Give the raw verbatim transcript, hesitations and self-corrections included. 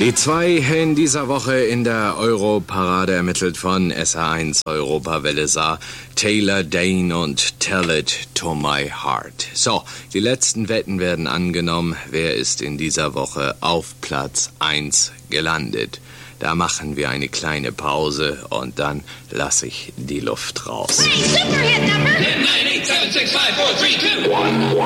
Die zwei in dieser Woche in der Europarade ermittelt von S R eins Europawelle sah Taylor Dayne und Tell It to My Heart. So, die letzten Wetten werden angenommen. Wer ist in dieser Woche auf Platz eins gelandet? Da machen wir eine kleine Pause und dann lasse ich die Luft raus. Hey, Superhit number! ten, nine, eight, seven, six, five, four, three, two, one.